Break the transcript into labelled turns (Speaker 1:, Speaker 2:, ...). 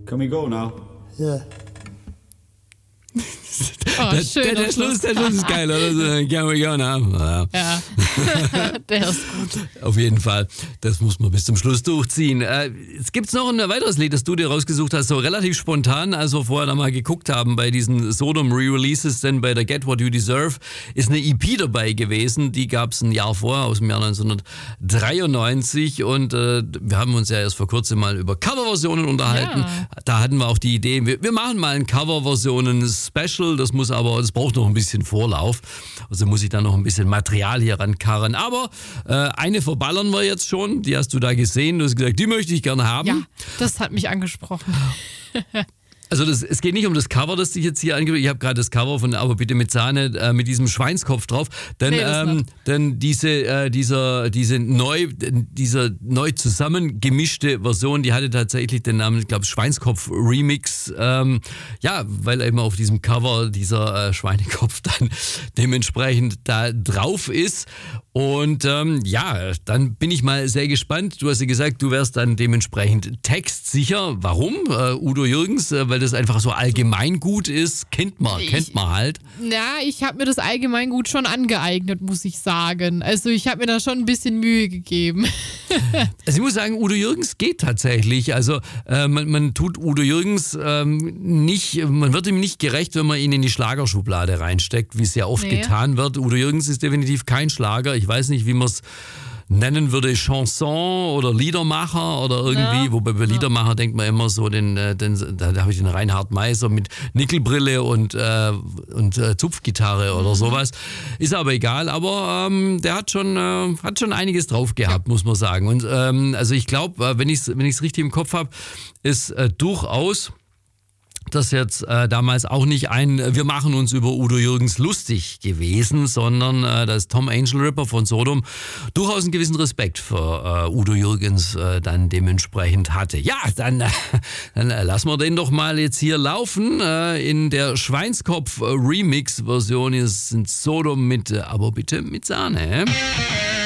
Speaker 1: Can we go now?
Speaker 2: Yeah.
Speaker 3: Schön, der Schluss ist geil, oder? Can we go now?
Speaker 2: Ja, der ist gut.
Speaker 3: Auf jeden Fall. Das muss man bis zum Schluss durchziehen. Jetzt gibt's noch ein weiteres Lied, das du dir rausgesucht hast, so relativ spontan, als wir vorher da mal geguckt haben bei diesen Sodom Re-Releases, denn bei der Get What You Deserve ist eine EP dabei gewesen, die gab's ein Jahr vorher, aus dem Jahr 1993 und wir haben uns ja erst vor kurzem mal über Coverversionen unterhalten. Ja. Da hatten wir auch die Idee, wir machen mal ein Coverversionen-Special, das braucht noch ein bisschen Vorlauf. Also muss ich da noch ein bisschen Material hier rankarren. Aber eine verballern wir jetzt schon. Die hast du da gesehen. Du hast gesagt, die möchte ich gerne haben.
Speaker 2: Ja, das hat mich angesprochen.
Speaker 3: Also es geht nicht um das Cover, das ich jetzt hier angebe. Ich habe gerade das Cover von Aber bitte mit Sahne mit diesem Schweinskopf drauf. Denn diese neu zusammengemischte Version, die hatte tatsächlich den Namen, ich glaube, Schweinskopf Remix. Weil eben auf diesem Cover dieser Schweinekopf dann dementsprechend da drauf ist. Und dann bin ich mal sehr gespannt. Du hast ja gesagt, du wärst dann dementsprechend textsicher. Warum? Udo Jürgens, weil das einfach so allgemeingut ist, kennt man halt.
Speaker 2: Ja, ich habe mir das Allgemeingut schon angeeignet, muss ich sagen. Also ich habe mir da schon ein bisschen Mühe gegeben.
Speaker 3: Also ich muss sagen, Udo Jürgens geht tatsächlich. Also man tut Udo Jürgens man wird ihm nicht gerecht, wenn man ihn in die Schlagerschublade reinsteckt, wie es ja oft getan wird. Udo Jürgens ist definitiv kein Schlager. Ich weiß nicht, wie man es nennen würde, Chanson oder Liedermacher oder irgendwie, wobei bei Liedermacher denkt man immer so, da habe ich den Reinhard Meiser mit Nickelbrille und Zupfgitarre oder sowas. Ist aber egal, aber der hat schon einiges drauf gehabt, muss man sagen. Und also ich glaube, wenn ich's richtig im Kopf habe, ist durchaus das jetzt damals auch nicht wir machen uns über Udo Jürgens lustig gewesen, sondern dass Tom Angel Ripper von Sodom durchaus einen gewissen Respekt für Udo Jürgens dann dementsprechend hatte. Ja, dann lassen wir den doch mal jetzt hier laufen. In der Schweinskopf Remix-Version ist Sodom mit Aber bitte mit Sahne.